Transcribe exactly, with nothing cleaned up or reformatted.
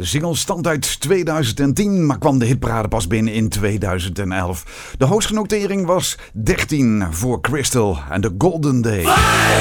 De single stamt uit tweeduizend tien, maar kwam de hitparade pas binnen in tweeduizend elf. De hoogste notering was dertien voor Crystal en The Golden Day.